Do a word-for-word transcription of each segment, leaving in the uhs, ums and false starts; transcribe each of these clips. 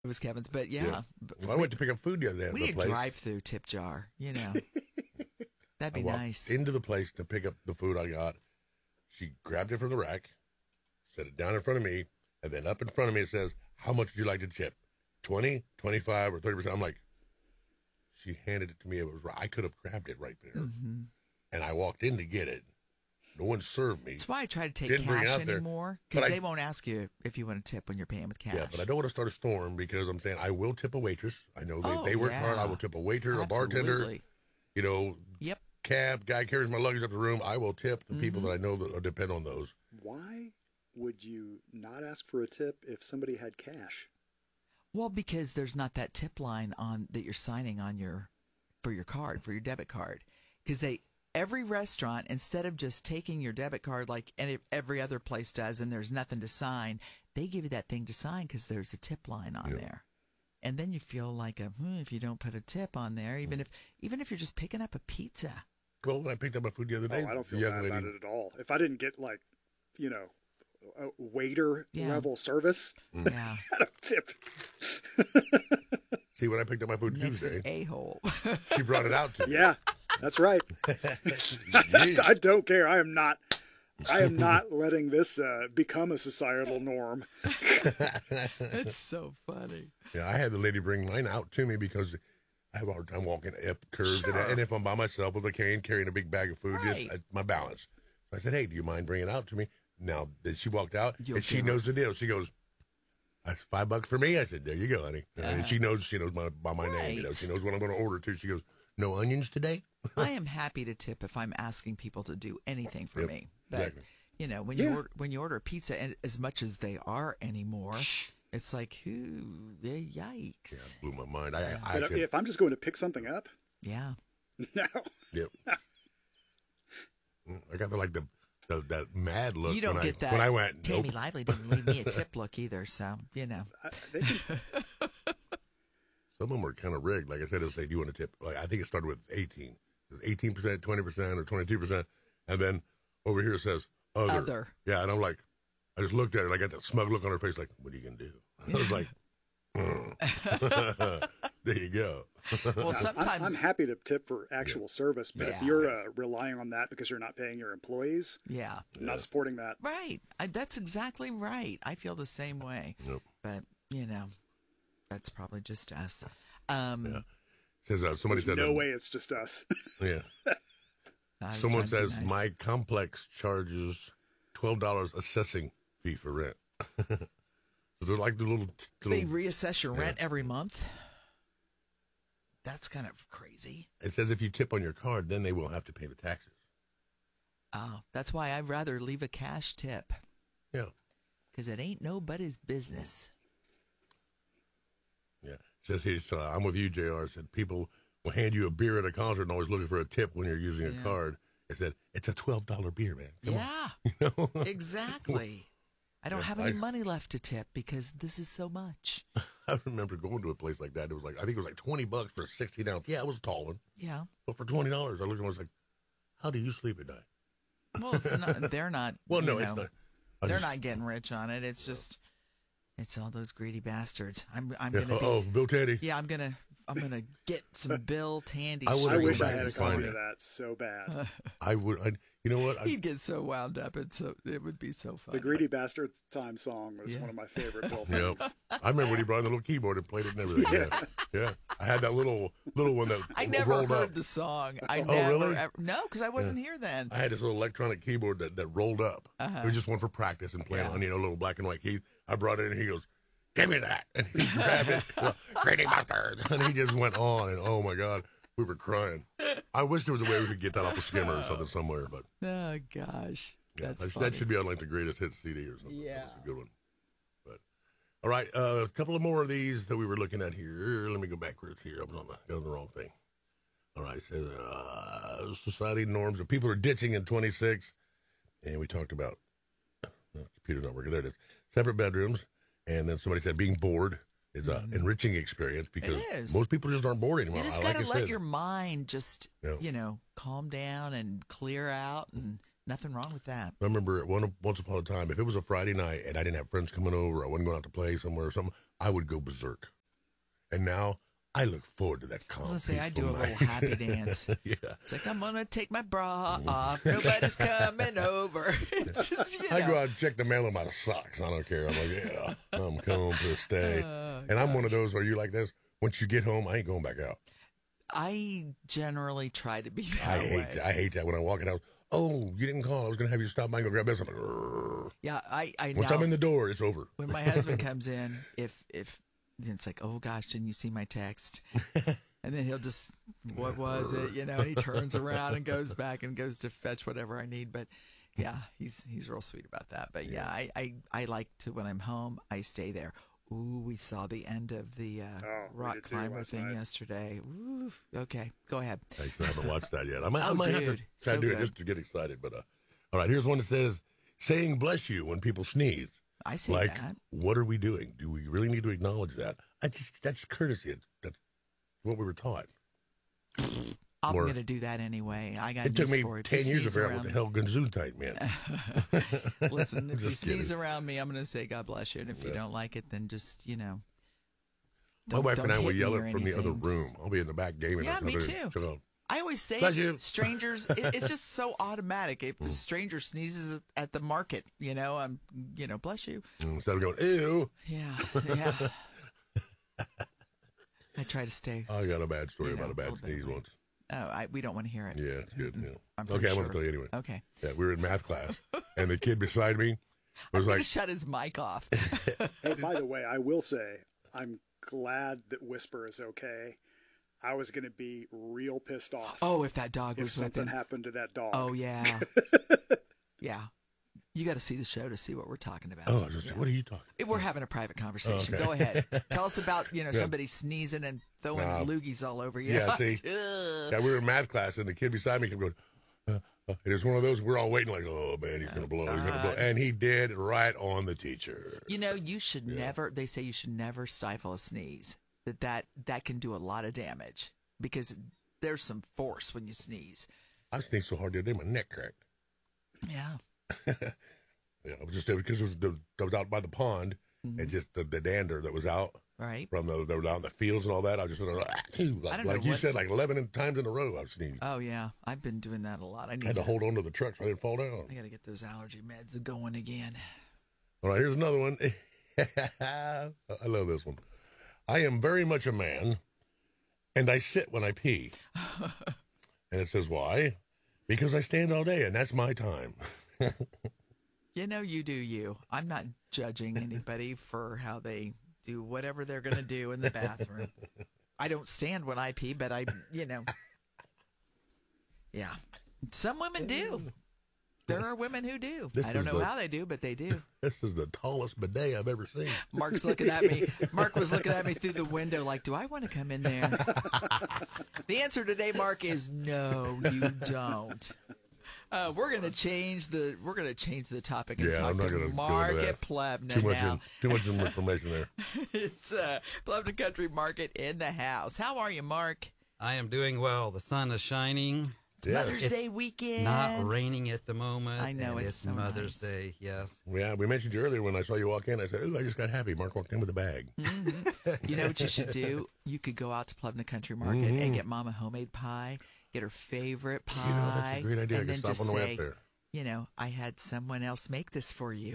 It was Kevin's, but yeah. Yeah. But Well, I went to pick up food the other day at we the need a place. drive-through tip jar, you know. That'd I be walked nice. into the place to pick up the food I got. She grabbed it from the rack, set it down in front of me, and then up in front of me it says, "How much would you like to tip? twenty, twenty-five, or thirty percent?" I'm like, she handed it to me. It was I could have grabbed it right there. Mm-hmm. And I walked in to get it. No one served me. That's why I try to take Didn't bring it cash out there. anymore, But because I- they won't ask you if you want to tip when you're paying with cash. Yeah, but I don't want to start a storm because I'm saying I will tip a waitress. I know they, Oh, they work hard. I yeah. will tip a waiter, a bartender, Absolutely. you know, Yep. cab, guy carries my luggage up the room. I will tip the people that I know that depend on those. Why would you not ask for a tip if somebody had cash? Well, because there's not that tip line on that you're signing on your for your card, for your debit card. Because they every restaurant, instead of just taking your debit card like any, every other place does, and there's nothing to sign, they give you that thing to sign because there's a tip line on Yeah. there. And then you feel like a hmm, if you don't put a tip on there, even if even if you're just picking up a pizza. Well, when I picked up my food the other day, Oh, I don't feel the young bad lady, about it at all. If I didn't get like, you know, a waiter Yeah. level service, Yeah, I don't tip. see, when I picked up my food makes an Tuesday, a hole. she brought it out to me. Yeah, that's right. Jeez. I don't care. I am not. I am not letting this uh, become a societal norm. It's so funny. Yeah, I had the lady bring mine out to me because I have a hard time walking up curves, and, Sure. and if I'm by myself with a cane carrying a big bag of food, Right. just uh, my balance. So I said, "Hey, do you mind bringing it out to me?" Now that she walked out, You'll and she give knows the deal. She goes, "That's five bucks for me." I said, "There you go, honey." And she knows she knows my by my name. You know, Right. she knows what I'm going to order too. She goes, "No onions today." I am happy to tip if I'm asking people to do anything for Yep, me. But exactly. you know, when Yeah. you order when you order a pizza, and as much as they are anymore, it's like, ooh, Yeah, yikes. blew my mind. I, I, I But said, if I'm just going to pick something up, Yeah. no. yep. I got the like the, the that mad look You don't when get I that. when I went. Tammy Nope. Lively didn't leave me a tip look either, so you know. I, they can, Some of them are kind of rigged. Like I said, it'll say, "Do you want a tip?" Like I think it started with eighteen, eighteen percent, twenty percent, or twenty-two percent, and then over here it says other. Other. Yeah, and I'm like, I just looked at her and I got that smug look on her face, like, "What are you gonna do?" I was like, mm. "There you go." Well, I'm, sometimes I'm happy to tip for actual service, but if Yeah. you're uh, relying on that because you're not paying your employees, yeah. I'm not supporting that. Right. I, that's exactly right. I feel the same way. Yep. But, you know, that's probably just us. Um Yeah. Says uh, somebody said, No um, way, it's just us. Yeah. I was Someone trying to be says nice. my complex charges twelve dollars assessing fee for rent. So they're like the little. They little reassess your rent every month. That's kind of crazy. it says if you tip on your card, then they will have to pay the taxes. Oh, that's why I'd rather leave a cash tip, Yeah. because it ain't nobody's business. Yeah. It says here, so I'm with you, J R. It said people will hand you a beer at a concert and always looking for a tip when you're using a Yeah. card. It said, it's a twelve dollars beer, man. Come on. Yeah, You know? exactly. I don't Yeah, have any I- money left to tip because this is so much. I remember going to a place like that. It was like, I think it was like twenty bucks for a sixteen ounce. Yeah, it was a tall one. Yeah. But for twenty dollars, I looked and I was like, how do you sleep at night? Well, it's not. They're not. Well, you no, know, it's not. I They're just- not getting rich on it. It's just, it's all those greedy bastards. I'm. I'm Yeah, gonna. Be, oh, Bill Teddy. Yeah, I'm gonna. I'm gonna get some Bill Tandy. I I would've straight wish go I back had a and find copy it. of that so bad. I would, I, you know what? I, He'd get so wound up. It's so. It would be so fun. The Greedy Bastards Time song was Yeah. one of my favorite Bill yeah. things. I remember when he brought the little keyboard and played it and everything. Yeah. Yeah. I had that little, little one that I never rolled heard up. the song. I Oh, never. really? Ever, no, because I wasn't here then. I had this little electronic keyboard that, that rolled up. It was just one for practice and playing Yeah. on, you know, little black and white keys. I brought it in and he goes, give me that. And he grabbed it. Well, Greedy Bastards. And he just went on and oh my God, we were crying. I wish there was a way we could get that off a skimmer or something somewhere, but Oh gosh, yeah, that's that, funny. that should be on like the greatest hits C D or something. Yeah. That's a good one. But all right, uh, a couple of more of these that we were looking at here. Let me go backwards here. I was on the, got on the wrong thing. All right, it says, uh, society norms of people are ditching in twenty-six, and we talked about no, computer's not working. There it is. Separate bedrooms, and then somebody said being bored is an enriching experience because is. most people just aren't bored anymore. You just I- got to like I let said, your mind just, Yeah. you know, calm down and clear out, and nothing wrong with that. I remember one, once upon a time, if it was a Friday night and I didn't have friends coming over, I wasn't going out to play somewhere or something, I would go berserk. And now I look forward to that calm, I was gonna say I do a peaceful little night. happy dance. Yeah. It's like I'm gonna take my bra off. Nobody's coming over. It's just you know. I go out and check the mail in my socks. I don't care. I'm like, yeah, I'm coming to stay. Oh, and I'm one of those. Are you like this? Once you get home, I ain't going back out. I generally try to be that I way. hate. I hate that when I walk in the house. Oh, you didn't call. I was gonna have you stop by and go grab this. I'm like, "Grrr." Yeah, I. I Once now, I'm in the door, it's over. when my husband comes in, if if it's like, oh gosh, didn't you see my text? And then he'll just, what was it? You know, and he turns around and goes back and goes to fetch whatever I need. But yeah, he's he's real sweet about that. But yeah, I, I, I like to, when I'm home, I stay there. Ooh, we saw the end of the uh, Oh, we rock did too climber last thing night. yesterday. Ooh, okay, go ahead. I still haven't watched that yet. I might, I Oh, might have to dude, try so to do good. it just to get excited. But uh, all right, here's one that says, "Saying bless you when people sneeze." I see Like, that. what are we doing? Do we really need to acknowledge that? I just that's courtesy. That's what we were taught. I'm Or- going to do that anyway. I got It took news me for you. If ten you years to sneeze figure out around what the hell Gesundheit meant. Listen, if you Just sneeze kidding. around me, I'm going to say God bless you. And if you Yeah. don't like it, then just, you know. My don't- wife don't and I will hit me yell or it from the other anything. room. I'll be in the back gaming. Yeah, or me something. too. She'll go, I always say Bless it, you. strangers, it, it's just so automatic. If a stranger sneezes at the market, you know, I'm, you know, bless you. instead of going, ew. Yeah, yeah. I try to stay. I got a bad story You know, about a bad a little bit sneeze away. once. Oh, I, we don't want to hear it. Yeah, it's good. Yeah. I'm Okay, pretty I'm going sure. to tell you anyway. Okay. Yeah, we were in math class, and the kid beside me I'm was going like, to shut his mic off. Hey, by the way, I will say I'm glad that Whisper is okay. I was going to be real pissed off Oh, if that dog if was with something him. happened to that dog. Oh, yeah. Yeah. You got to see the show to see what we're talking about. oh, I was just, what are you talking? We're having a private conversation. Okay. Go ahead. Tell us about, you know, somebody sneezing and throwing Nah. loogies all over you. Yeah, see? Ugh. Yeah, we were in math class, and the kid beside me kept going, uh, uh, and it's one of those, we're all waiting like, oh, man, he's going to blow, he's going to blow. And he did right on the teacher. You know, you should never, they say you should never stifle a sneeze. That, that that can do a lot of damage because there's some force when you sneeze. I sneezed so hard the other day, my neck cracked. Yeah. Yeah, I was just because it was the, I was out by the pond, and just the, the dander that was out Right. from the, that was out in the fields and all that. I was just like, like, don't like know you what- said, like eleven times in a row, I sneezed. Oh, yeah. I've been doing that a lot. I I need had to to, hold on to the truck so I didn't fall down. I got to get those allergy meds going again. All right, here's another one. I love this one. I am very much a man, and I sit when I pee. And it says, why? Because I stand all day, and that's my time. You know, you do you. I'm not judging anybody for how they do whatever they're going to do in the bathroom. I don't stand when I pee, but I, you know. Yeah. Some women do. There are women who do. This I don't is know the- how they do, but they do. This is the tallest bidet I've ever seen. Mark's looking at me. Mark was looking at me through the window like, do I want to come in there? The answer today, Mark, is no, you don't. Uh, we're gonna change the we're gonna change the topic and Yeah, talk I'm not to gonna go Mark into that. at Plebna Too much, now. in, too much information there. It's uh, Plebna Country Market in the house. How are you, Mark? I am doing well. The sun is shining. Yeah. Mother's It's Day weekend. Not raining at the moment. I know, and it's so Mother's nice. Day. Yes. Yeah, we mentioned you earlier when I saw you walk in. I said, "Ooh, I just got happy." Mark walked in with a bag. You know what you should do? You could go out to Plebna Country Market and get Mama homemade pie. Get her favorite pie. You know, that's a great idea. I And could then stop just on the way say, up there. you know, I had someone else make this for you.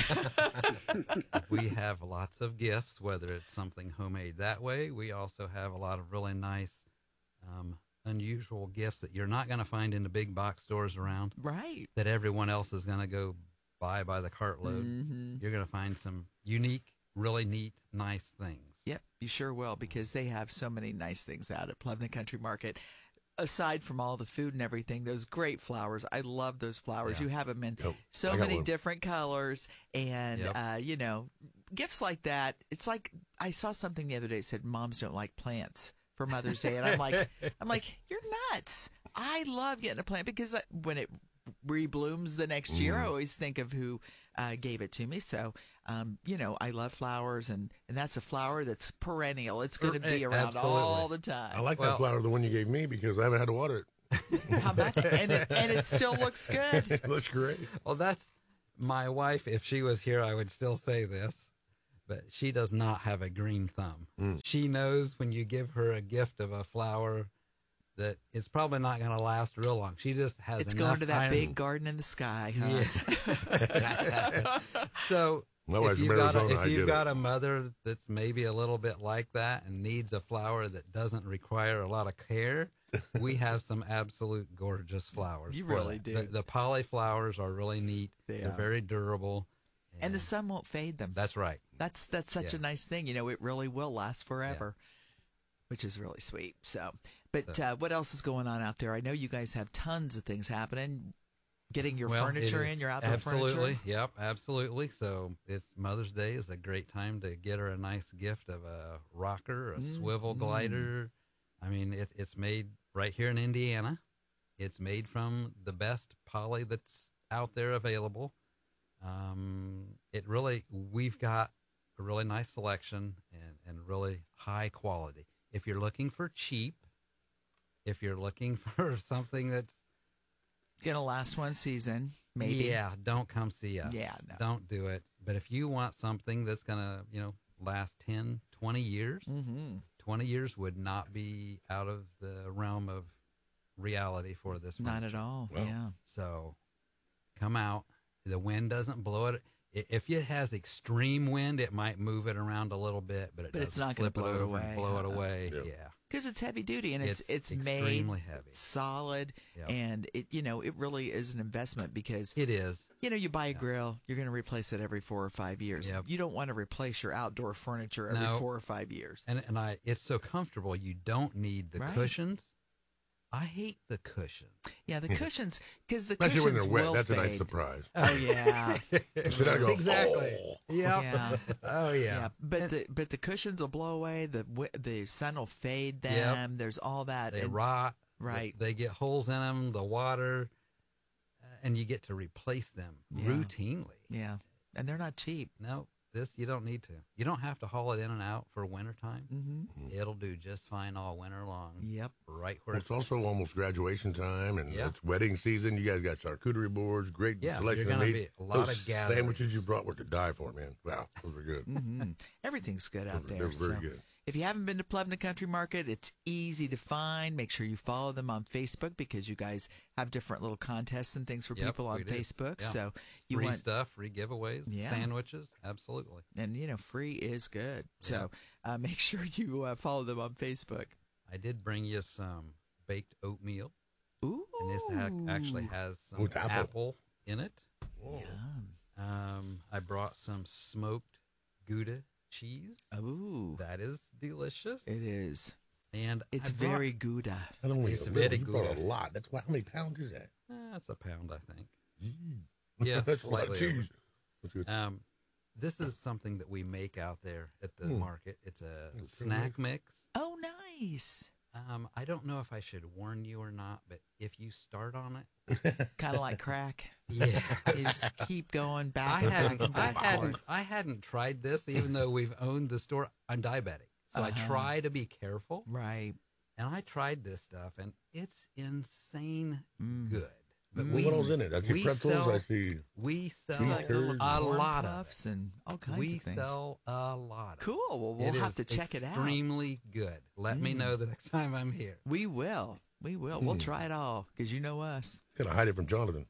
We have lots of gifts, whether it's something homemade that way. We also have a lot of really nice, um, unusual gifts that you're not going to find in the big box stores around Right. that everyone else is going to go buy by the cartload. Mm-hmm. You're going to find some unique, really neat, nice things. Yep, you sure will, because they have so many nice things out at Plebna Country Market. Aside from all the food and everything, those great flowers. I love those flowers. Yeah. You have them in Yep, so I got many one. different colors, and Yep. uh, you know, gifts like that. It's like I saw something the other day that said moms don't like plants for Mother's Day, and I'm like, I'm like, you're nuts. I love getting a plant because I, when it reblooms the next year, Mm. I always think of who uh, gave it to me. So, um, you know, I love flowers, and, and that's a flower that's perennial. It's going to be Eh, around absolutely. all the time. I like Well- that flower, the one you gave me, because I haven't had to water it. How about that? And it, and it still looks good. It looks great. Well, that's my wife. If she was here, I would still say this. but she does not have a green thumb. Mm. She knows when you give her a gift of a flower that it's probably not going to last real long. She just has It's enough going to that time. big garden in the sky, huh? Yeah. So My if wife's you've from got, a, Arizona, I if get you've got it. a mother that's maybe a little bit like that and needs a flower that doesn't require a lot of care, we have some absolute gorgeous flowers. You for really that. do. The, the poly flowers are really neat. They They're are. very durable. And the sun won't fade them. That's right. That's that's such Yeah. a nice thing. You know, it really will last forever, which is really sweet. So, but uh, what else is going on out there? I know you guys have tons of things happening. Getting your Well, furniture it in, is. your outdoor absolutely. furniture. Yep, absolutely. So it's Mother's Day is a great time to get her a nice gift of a rocker, a Mm, swivel mm. glider. I mean, it, it's made right here in Indiana. It's made from the best poly that's out there available. Um, it really, we've got a really nice selection and, and really high quality. If you're looking for cheap, if you're looking for something that's Gonna last one season, maybe. yeah, don't come see us. Yeah, no. Don't do it. But if you want something that's going to, you know, last ten, twenty years, Mm-hmm. twenty years would not be out of the realm of reality for this Not furniture. at all. Well, Yeah. So come out. The wind doesn't blow it. I- If it has extreme wind, it might move it around a little bit, but it But it's doesn't not gonna flip blow it over and away, blow it huh? away. Yep. Yeah. Because it's heavy duty and it's It's it's, made extremely heavy. solid, Yep. and it you know it really is an investment because It is. you know you buy a grill, you're going to replace it every four or five years. Yep. You don't want to replace your outdoor furniture every No. four or five years. And and I, it's so comfortable. You don't need the Right. cushions. I hate the cushions. Yeah, the cushions because the Especially when cushions they're wet. will That's a nice fade. surprise. Oh yeah, So now I go, exactly. "Oh." Yep. yeah. Oh yeah. Yeah, but And the but the cushions will blow away. The wi- the sun will fade them. Yep. There's all that. they and- rot. right. They, they get holes in them. The water, uh, and you get to replace them Yeah. routinely. Yeah, and they're not cheap. No, this you don't need to. You don't have to haul it in and out for wintertime. Mm-hmm. It'll do just fine all winter long. Yep. Right where Well, it's it's also almost graduation time, and Yeah. it's wedding season. You guys got charcuterie boards, great Yeah, selection you're of gonna meat. be a lot Those of gatherings. sandwiches you brought were to die for, man. Wow, those were good. Mm-hmm. Everything's good out They're there. very so. good. If you haven't been to Plevna Country Market, it's easy to find. Make sure you follow them on Facebook because you guys have different little contests and things for Yep, people on we do. Facebook. Yeah. So you free want, stuff, free giveaways, Yeah. sandwiches. Absolutely. and you know, free is good. So uh, make sure you uh, follow them on Facebook. I did bring you some baked oatmeal, Ooh, and this ha- actually has some With apple. apple in it. Yum. Um, I brought some smoked Gouda cheese. Ooh, That is delicious. it is. And It's I brought- very Gouda. I don't It's a very little. You brought a good. lot. That's why. How many pounds is that? eh, That's a pound, I think. Yeah, That's a lot of slightly over. cheese. That's good. Um, this is something that we make out there at the Hmm. market. It's a It's snack mix. Oh, nice. Um, I don't know if I should warn you or not, but if you start on it, Kind of like crack. yeah, Is keep going back I and back hadn't, and I back. hadn't, I hadn't tried this, even though we've owned the store. I'm diabetic, so I Uh-huh. try to be careful. Right. And I tried this stuff, and it's insane Mm. good. But Mm. Well, what else in it? I see we pretzels. sell- I see. we sell Cheese Like little curds. a corn lot of puffs it. and all kinds We of things. sell a lot. Of Cool. Well, it. we'll It have is to check it out. Extremely good. Let me Mm. know the next time I'm here. We will. We will. We'll Hmm. try it all because you know us. Gonna hide it from Jonathan.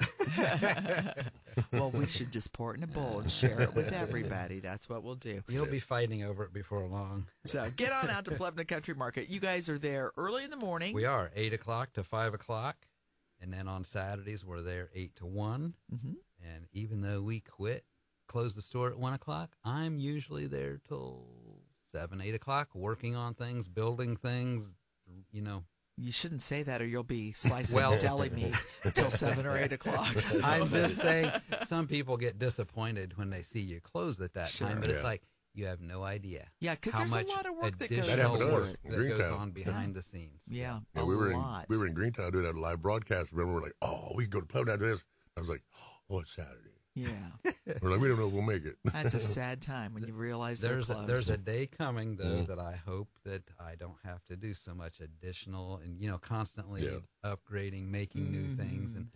Well, we should just pour it in a bowl and share it with everybody. That's what we'll do. You'll be fighting over it before long. So get on out to Plevna Country Market. You guys are there early in the morning. We are eight o'clock to five o'clock, and then on Saturdays we're there eight to one. Mm-hmm. And even though we quit, close the store at one o'clock, I'm usually there till seven, eight o'clock, working on things, building things. You know, You shouldn't say that, or you'll be slicing Well- deli meat until seven or eight o'clock. So- I'm just saying. Some people get disappointed when they see you close at that Sure. time, but it's Yeah. like you have no idea. Yeah, because how there's a much lot of work that goes That additional happened to into us it. in that goes Greentown. on behind the scenes. Yeah, Yeah, a we were lot. in we were in Greentown doing that live broadcast. Remember, we're like, oh, we can go to Plevna after this. I was like, oh, it's Saturday. Yeah, We're like, we don't know if we'll make it. that's a sad time when you realize There's they're a, closed. there's a day coming though Mm. that I hope that I don't have to do so much additional and you know constantly Yeah. upgrading, making new things, and Mhm.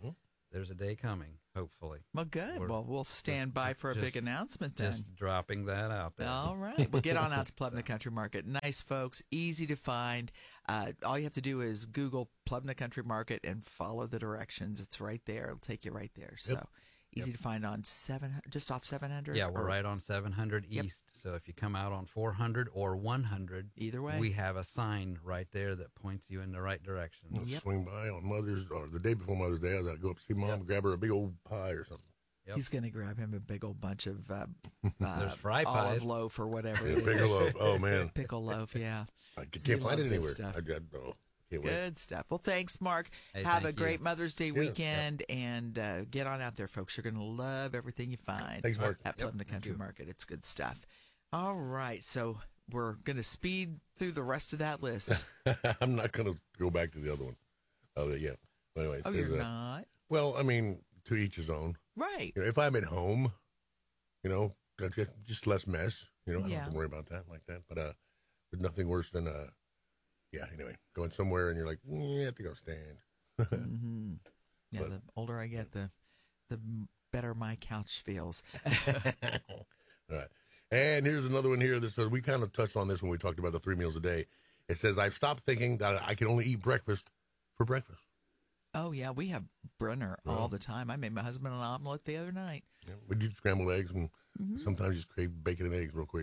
there's a day coming, hopefully. Well, good. We're Well, we'll stand just- by for a just- big announcement then. Just dropping that out there. All right. Well, get on out to Plubna Country Market. Nice folks, easy to find. Uh, all you have to do is Google Plubna Country Market and follow the directions. It's right there. It'll take you right there. So easy Yep. to find on seven, just off seven hundred. Yeah, we're or right on seven hundred Yep. East. So if you come out on four hundred or one hundred, Either way. we have a sign right there that points you in the right direction. I'll Yep. swing by on Mother's or the day before Mother's Day. I'll go up see Mom, grab her a big old pie or something. Yep. He's going to grab him a big old bunch of uh, uh, There's fry olive pies. loaf or whatever Yeah, it big is. loaf. Oh man, Pickle loaf, yeah. I c- can't find it loves that anywhere. stuff. I got oh, can't wait. Good stuff. Well, thanks, Mark. Hey, Have a thank you. great Mother's Day Yeah, weekend, and uh, get on out there, folks. You're going to love everything you find Thanks, Mark. at Yep, Plubna thank Country you. Market. It's good stuff. All right, so we're going to speed through the rest of that list. I'm not gonna go back to the other one. Oh yeah. But anyway, Oh, it says, you're uh, not? Well, I mean, to each his own. Right. You know, if I'm at home, you know, just- just less mess. You know, I don't have Yeah. to worry about that like that. But uh, there's nothing worse than uh, yeah. Anyway, going somewhere and you're like, yeah, I think I'll stand. hmm Yeah, But- the older I get, the the better my couch feels. All right. And here's another one here that says, we kind of touched on this when we talked about the three meals a day. It says, I've stopped thinking that I can only eat breakfast for breakfast. Oh, yeah, we have Brunner all the time. I made my husband an omelet the other night. Yeah, we do scrambled eggs and Mhm. sometimes just crave bacon and eggs real quick.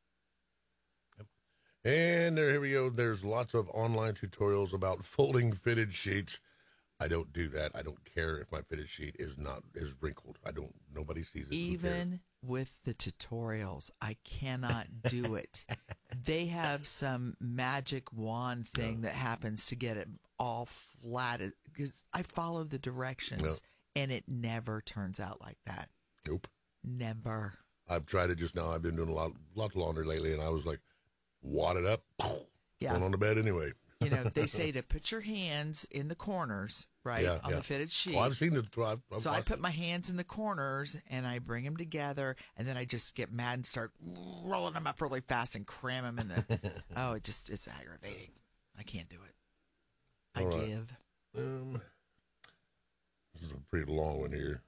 Yep. And there, here we go. There's lots of online tutorials about folding fitted sheets. I don't do that. I don't care if my fitted sheet is not is wrinkled. I don't. Nobody sees it. Who cares? Even with the tutorials, I cannot do it. They have some magic wand thing that happens to get it all flat because I follow the directions and it never turns out like that. Nope. Never. I've tried it just now. I've been doing a lot, lots of laundry lately, and I was like, wad it up, Yeah. going on to bed anyway. You know, they say to put your hands in the corners, right, Yeah, on yeah. the fitted sheet. Well, I've seen it. I've, I've So I watched put it. my hands in the corners and I bring them together, and then I just get mad and start rolling them up really fast and cram them in the. Oh, it just it's aggravating. I can't do it. I All right. give. Um, this is a pretty long one here.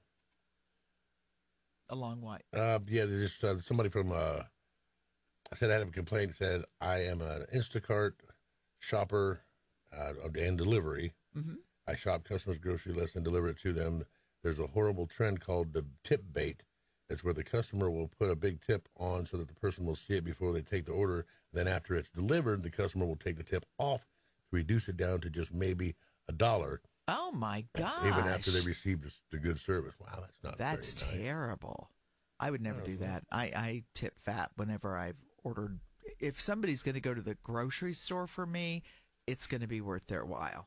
A long way. Uh, yeah, there's just uh, somebody from. Uh, I said I had a complaint. Said I am an Instacart shopper uh, and delivery. Mm-hmm. I shop customers' grocery list and deliver it to them. There's a horrible trend called the tip bait. It's where the customer will put a big tip on so that the person will see it before they take the order. Then after it's delivered, the customer will take the tip off to reduce it down to just maybe a dollar, Oh my gosh! even after they receive the, the good service. Wow, that's not That's very nice. terrible. I would never do Uh-huh. that. I, I tip fat whenever I've ordered. If somebody's going to go to the grocery store for me, it's going to be worth their while.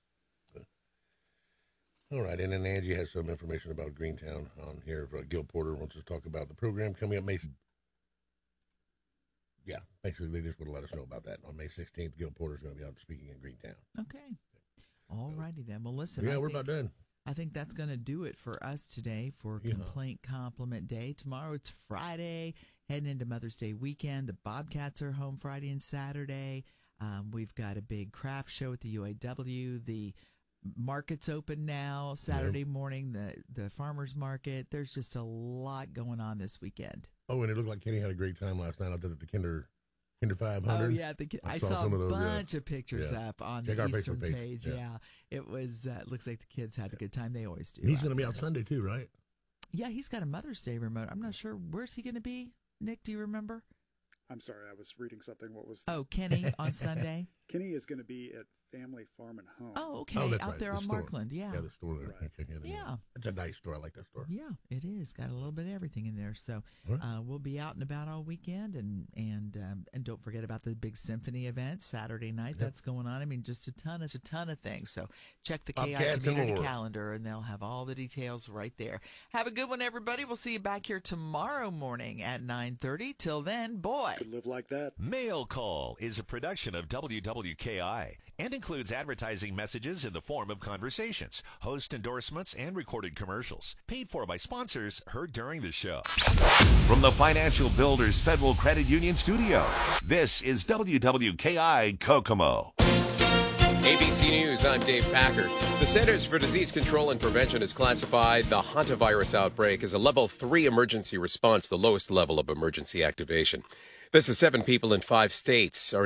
All right, and then Angie has some information about Greentown on here. Uh, Gil Porter wants to talk about the program coming up May. Yeah, basically they just want to let us know about that. On May sixteenth, Gil Porter's going to be out speaking in Greentown. Okay. All righty then. Well, listen. yeah, I we're think- about done. I think that's going to do it for us today for Yeah. Complaint Compliment Day. Tomorrow it's Friday, heading into Mother's Day weekend. The Bobcats are home Friday and Saturday. Um, we've got a big craft show at the U A W. The market's open now Saturday morning, the, the farmer's market. There's just a lot going on this weekend. Oh, and it looked like Kenny had a great time last night out there at the Kinder Kinder five hundred. Oh, yeah. The, ki- I I, saw saw, some a of those, yeah. bunch of pictures Yeah. up on Check the our Eastern Facebook page. page. Yeah. Yeah. It was, uh, looks like the kids had a good time. They always do. And he's out going to be out there. Sunday too, right? Yeah, he's got a Mother's Day remote. I'm not sure. Where's he going to be? Nick, do you remember? I'm sorry, I was reading something. What was Oh, Kenny on Sunday. Kenny is going to be at Family Farm and Home. Oh, okay. Oh, that's out right. there The on store. Markland. Yeah. Yeah, the store there. Right. Okay, yeah, Yeah. It's a nice store. I like that store. Yeah, it is. Got a little bit of everything in there. So All right. uh, we'll be out and about all weekend, and and um, and don't forget about the big symphony event Saturday night. Yep. That's going on. I mean, just a ton, it's a ton of things. So check the K I Bobcats and community more. calendar, and they'll have all the details right there. Have a good one, everybody. We'll see you back here tomorrow morning at nine thirty. Till then, boy. Could live like that. Mail Call is a production of W W K I and includes advertising messages in the form of conversations, host endorsements, and recorded commercials. Paid for by sponsors heard during the show. From the Financial Builders Federal Credit Union Studio, this is W W K I Kokomo. A B C News, I'm Dave Packer. The Centers for Disease Control and Prevention has classified the hantavirus outbreak as a level three emergency response, the lowest level of emergency activation. This is seven people in five states are